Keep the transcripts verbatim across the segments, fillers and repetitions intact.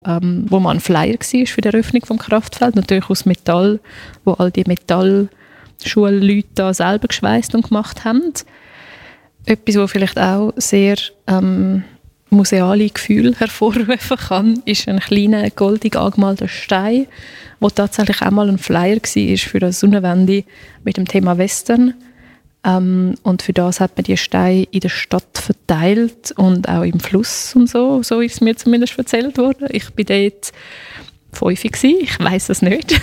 ähm, wo mal ein Flyer war für die Eröffnung des Kraftfelds, natürlich aus Metall, wo all die Metallschulleute da selber geschweißt und gemacht haben. Etwas, was vielleicht auch sehr ähm, museale Gefühle hervorrufen kann, ist ein kleiner goldig angemalter Stein, der tatsächlich auch mal ein Flyer war für eine Sonnenwende mit dem Thema Western. Ähm, und für das hat man die Steine in der Stadt verteilt und auch im Fluss und so. So ist es mir zumindest erzählt worden. Ich war dort fünf, ich weiss es nicht.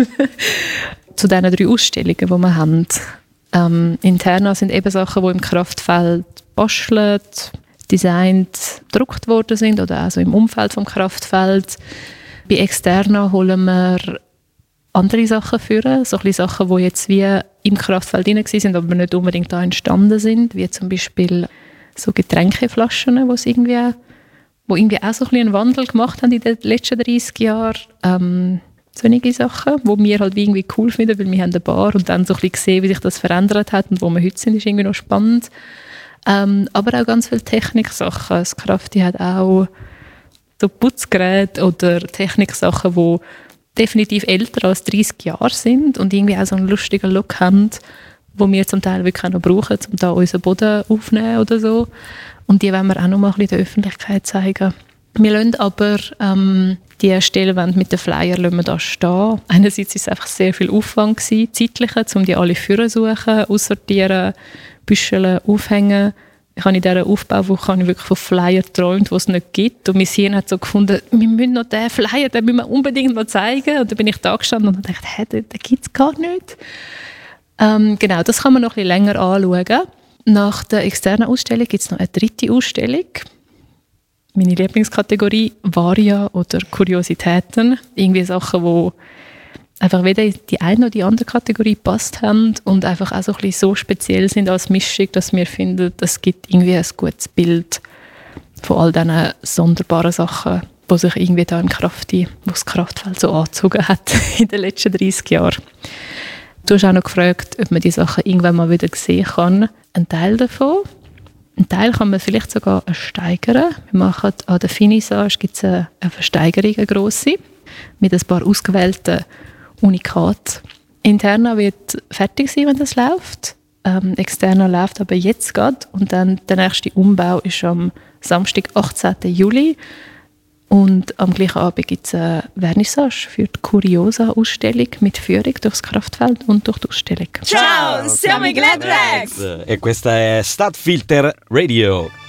Zu diesen drei Ausstellungen, die wir haben. Ähm, Interna sind eben Sachen, die im Kraftfeld bastelt, designt, gedruckt worden sind oder also im Umfeld des Kraftfelds. Bei Externa holen wir andere Sachen führen, so ein Sachen, die jetzt wie im Kraftfeld drin waren, aber nicht unbedingt da entstanden sind, wie zum Beispiel so Getränkeflaschen, die irgendwie, wo irgendwie auch so ein einen Wandel gemacht haben in den letzten dreissig Jahren. Ähm, solche Sachen, die wir halt irgendwie cool finden, weil wir haben eine Bar und dann so ein bisschen gesehen, wie sich das verändert hat und wo wir heute sind, ist irgendwie noch spannend. Ähm, aber auch ganz viele Techniksachen. Das Krafti hat auch so Putzgeräte oder Techniksachen, die definitiv älter als dreissig Jahre sind und irgendwie auch so einen lustigen Look haben, den wir zum Teil wirklich auch noch brauchen, um da unseren Boden aufzunehmen oder so. Und die wollen wir auch noch mal ein bisschen der Öffentlichkeit zeigen. Wir lassen aber ähm, die Stellwände mit den Flyer lassen wir da stehen. Einerseits war es einfach sehr viel Aufwand gewesen, zeitlicher, um die alle Führer zu suchen, aussortieren, büscheln, aufhängen. Ich habe in dieser Aufbauwoche habe ich wirklich von Flyer geträumt, die es nicht gibt. Und mein Hirn hat so gefunden, wir müssen noch diesen Flyer, den müssen wir unbedingt mal zeigen. Und dann bin ich da gestanden und dachte, hä, den, den gibt es gar nicht. Ähm, genau, das kann man noch ein bisschen länger anschauen. Nach der externen Ausstellung gibt es noch eine dritte Ausstellung. Meine Lieblingskategorie, Varia oder Kuriositäten. Irgendwie Sachen, die einfach weder in die eine oder die andere Kategorie passt haben und einfach auch so, ein bisschen so speziell sind als Mischung, dass wir finden, es gibt irgendwie ein gutes Bild von all diesen sonderbaren Sachen, die sich irgendwie da im Krafti, wo das Kraftfeld so angezogen hat in den letzten dreissig Jahren. Du hast auch noch gefragt, ob man die Sachen irgendwann mal wieder sehen kann. Ein Teil davon. Ein Teil kann man vielleicht sogar steigern. Wir machen an der Finissage gibt's eine, eine Versteigerung, eine grosse, mit ein paar ausgewählten Unikat. Interna wird fertig sein, wenn das läuft. Ähm, Externa läuft aber jetzt gerade. Und dann der nächste Umbau ist am Samstag, achtzehnten Juli. Und am gleichen Abend gibt es eine Vernissage für die Curiosa-Ausstellung mit Führung durchs Kraftfeld und durch die Ausstellung. Ciao, siamo i Glad Rags! E questa è Stadtfilter Radio.